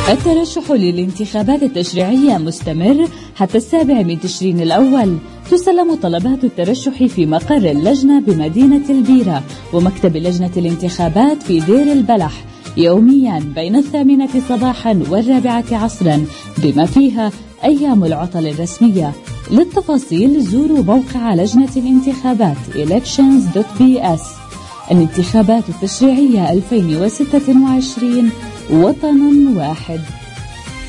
الترشح للانتخابات التشريعية مستمر حتى 7 من تشرين الأول. تسلم طلبات الترشح في مقر اللجنة بمدينة البيرة ومكتب لجنة الانتخابات في دير البلح يوميا بين 8 صباحا و4 عصرا بما فيها أيام العطل الرسمية. للتفاصيل زوروا موقع لجنة الانتخابات elections.bs. الانتخابات التشريعية 2026 وطن واحد.